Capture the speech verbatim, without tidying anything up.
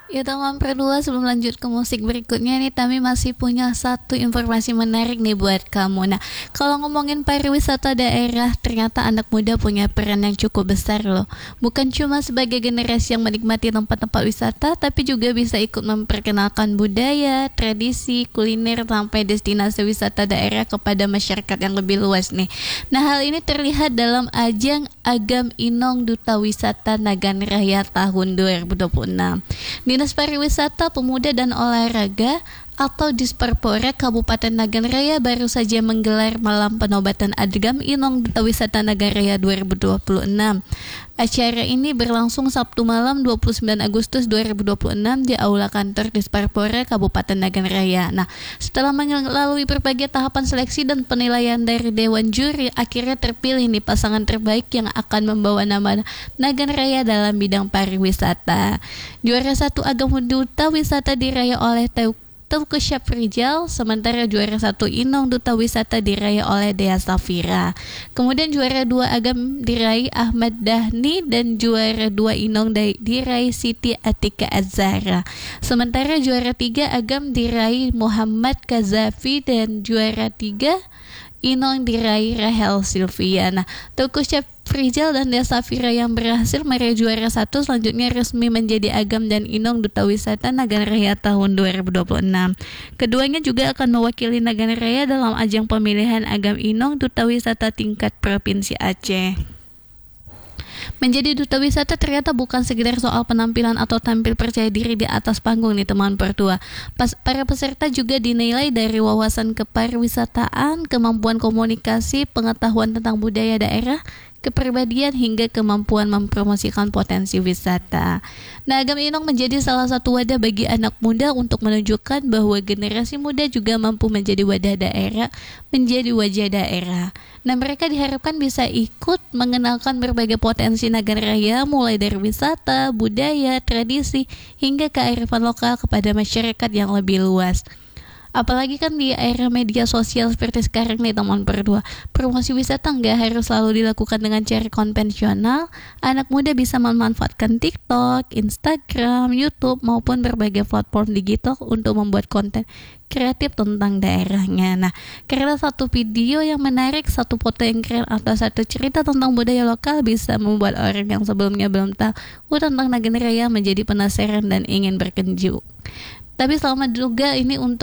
Ya teman berdua, sebelum lanjut ke musik berikutnya nih, Tami masih punya satu informasi menarik nih buat kamu. Nah, kalau ngomongin pariwisata daerah, ternyata anak muda punya peran yang cukup besar loh. Bukan cuma sebagai generasi yang menikmati tempat-tempat wisata, tapi juga bisa ikut memperkenalkan budaya, tradisi, kuliner, sampai destinasi wisata daerah kepada masyarakat yang lebih luas nih. Nah, hal ini terlihat dalam ajang Agam Inong Duta Wisata Nagan Raya tahun dua ribu dua puluh enam. Dinas Pariwisata, Pemuda dan Olahraga atau Disperpora Kabupaten Nagan Raya baru saja menggelar malam penobatan Agam Inong Duta Wisata Nagan Raya dua ribu dua puluh enam. Acara ini berlangsung Sabtu malam dua puluh sembilan Agustus dua ribu dua puluh enam di Aula Kantor Disperpora Kabupaten Nagan Raya. Nah, setelah melalui berbagai tahapan seleksi dan penilaian dari Dewan Juri, akhirnya terpilih nih pasangan terbaik yang akan membawa nama Nagan Raya dalam bidang pariwisata. Juara satu Agam Duta Wisata diraih oleh Teuku Syafrizal, sementara juara satu Inong Duta Wisata diraih oleh Dea Safira. Kemudian juara dua Agam diraih Ahmad Dhani dan juara dua Inong diraih Siti Atika Azhara. Sementara juara tiga Agam diraih Muhammad Kazafi dan juara tiga Inong diraih Rahel Sylvia. Nah, Teuku Syafrizal dan Dea Safira yang berhasil meraih juara satu selanjutnya resmi menjadi Agam dan Inong Duta Wisata Nagan Raya tahun dua ribu dua puluh enam. Keduanya juga akan mewakili Nagan Raya dalam ajang pemilihan Agam Inong Duta Wisata tingkat Provinsi Aceh. Menjadi duta wisata ternyata bukan sekedar soal penampilan atau tampil percaya diri di atas panggung nih teman pertua. Pas, para peserta juga dinilai dari wawasan kepariwisataan, kemampuan komunikasi, pengetahuan tentang budaya daerah, kepribadian hingga kemampuan mempromosikan potensi wisata. Nah, Agam Inong menjadi salah satu wadah bagi anak muda untuk menunjukkan bahwa generasi muda juga mampu menjadi wadah daerah, menjadi wajah daerah. Nah, mereka diharapkan bisa ikut mengenalkan berbagai potensi Nagan Raya mulai dari wisata, budaya, tradisi, hingga kearifan lokal kepada masyarakat yang lebih luas. Apalagi kan di era media sosial seperti sekarang nih teman berdua, promosi wisata nggak harus selalu dilakukan dengan cara konvensional. Anak muda bisa memanfaatkan TikTok, Instagram, YouTube maupun berbagai platform digital untuk membuat konten kreatif tentang daerahnya. Nah, karena satu video yang menarik, satu foto yang keren, atau satu cerita tentang budaya lokal bisa membuat orang yang sebelumnya belum tahu tentang Nagan Raya menjadi penasaran dan ingin berkunjung. Tapi selamat juga ini untuk